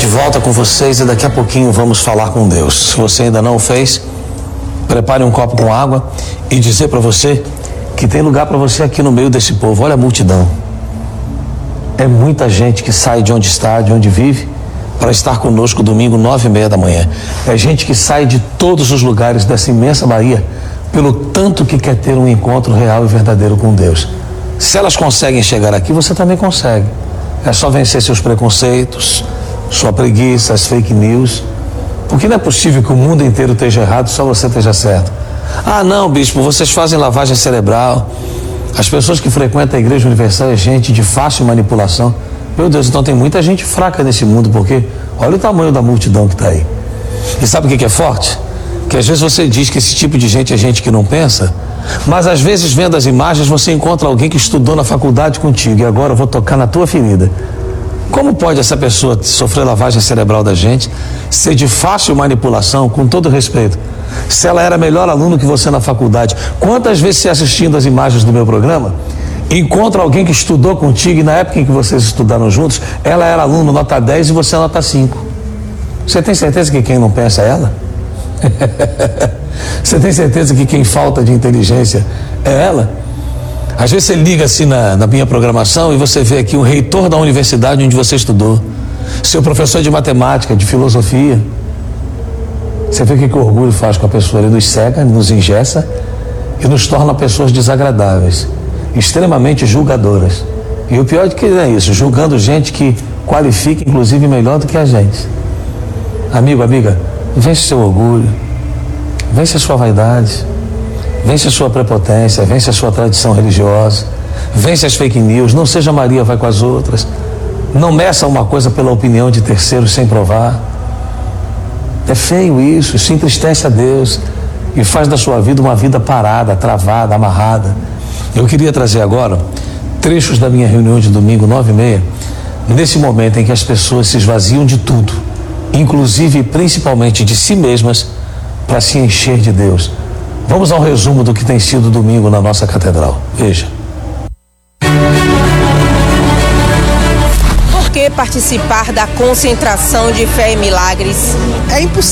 de volta com vocês e daqui a pouquinho vamos falar com Deus. Se você ainda não o fez, prepare um copo com água e dizer para você que tem lugar para você aqui no meio desse povo. Olha a multidão. É muita gente que sai de onde está, de onde vive, para estar conosco domingo 9h30 da manhã. É gente que sai de todos os lugares dessa imensa Bahia pelo tanto que quer ter um encontro real e verdadeiro com Deus. Se elas conseguem chegar aqui, você também consegue. É só vencer seus preconceitos, sua preguiça, as fake news. Porque não é possível que o mundo inteiro esteja errado, só você esteja certo. Ah, não, bispo, vocês fazem lavagem cerebral. As pessoas que frequentam a Igreja Universal é gente de fácil manipulação. Meu Deus, então tem muita gente fraca nesse mundo, porque olha o tamanho da multidão que está aí. E sabe o que é forte? Que às vezes você diz que esse tipo de gente é gente que não pensa, mas às vezes vendo as imagens você encontra alguém que estudou na faculdade contigo e agora eu vou tocar na tua ferida. Como pode essa pessoa sofrer lavagem cerebral da gente, ser de fácil manipulação, com todo respeito? Se ela era melhor aluno que você na faculdade, quantas vezes você assistindo as imagens do meu programa, encontra alguém que estudou contigo e na época em que vocês estudaram juntos, ela era aluno nota 10 e você nota 5. Você tem certeza que quem não pensa é ela? Você tem certeza que quem falta de inteligência é ela? Às vezes você liga assim na minha programação e você vê aqui o reitor da universidade onde você estudou, seu professor de matemática, de filosofia. Você vê o que o orgulho faz com a pessoa. Ele nos cega, nos engessa e nos torna pessoas desagradáveis, extremamente julgadoras. E o pior de que é isso, julgando gente que qualifica inclusive melhor do que a gente. Amigo, amiga, vence seu orgulho, vence a sua vaidade, vence a sua prepotência, vence a sua tradição religiosa, vence as fake news. Não seja Maria vai com as outras. Não meça uma coisa pela opinião de terceiros sem provar. É feio isso entristece a Deus e faz da sua vida uma vida parada, travada, amarrada. Eu queria trazer agora trechos da minha reunião de domingo 9h30, nesse momento em que as pessoas se esvaziam de tudo, inclusive e principalmente de si mesmas, para se encher de Deus. Vamos ao resumo do que tem sido domingo na nossa catedral. Veja. Por que participar da concentração de fé e milagres? É impossível.